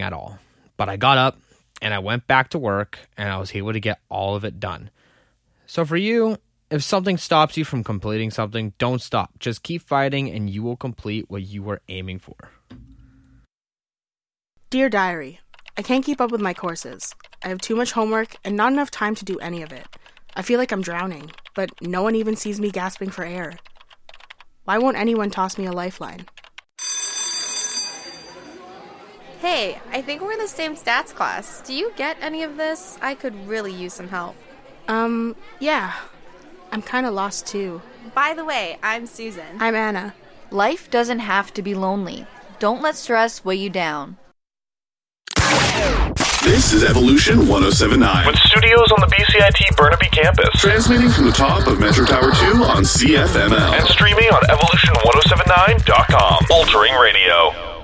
at all. But I got up and I went back to work and I was able to get all of it done. So for you, if something stops you from completing something, don't stop. Just keep fighting and you will complete what you were aiming for. Dear Diary, I can't keep up with my courses. I have too much homework and not enough time to do any of it. I feel like I'm drowning, but no one even sees me gasping for air. Why won't anyone toss me a lifeline? Hey, I think we're in the same stats class. Do you get any of this? I could really use some help. Yeah. I'm kind of lost too. By the way, I'm Susan. I'm Anna. Life doesn't have to be lonely. Don't let stress weigh you down. This is Evolution 1079. With studios on the BCIT Burnaby campus. Transmitting from the top of Metro Tower 2 on CFML. And streaming on evolution1079.com. Altering radio.